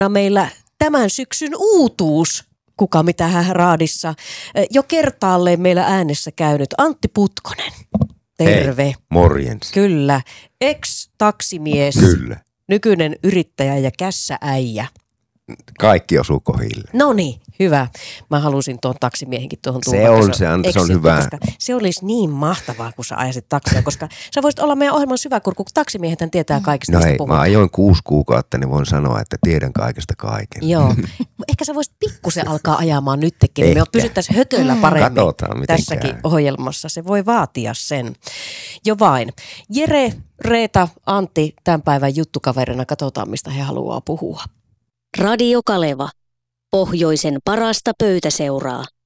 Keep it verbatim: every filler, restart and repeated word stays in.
Meillä tämän syksyn uutuus, kuka mitä raadissa, jo kertaalleen meillä äänessä käynyt Antti Putkonen. Terve. Hei, morjens. Kyllä. Ex-taksimies. Kyllä. Nykyinen yrittäjä ja kässääijä. Kaikki osuu kohille. No niin, hyvä. Mä halusin tuon taksimiehenkin tuohon tuoda. Se on, se, on, se on hyvä. Se olisi niin mahtavaa, kun sä ajasit taksia, koska sä voisit olla meidän ohjelman syväkurkku, kun taksimiehethän tietää kaikista. No hei, mä ajoin kuusi kuukautta, niin voin sanoa, että tiedän kaikesta kaiken. Joo. Ehkä sä voisit pikkusen alkaa ajamaan nytkin, niin me pysyttäisiin hököllä paremmin. Katsotaan, miten tässäkin käy. ohjelmassa. Se voi vaatia sen. Jo vain. Jere, Reeta, Antti, tämän päivän juttukaverina, katsotaan mistä he haluaa puhua. Radio Kaleva. Pohjoisen parasta pöytäseuraa.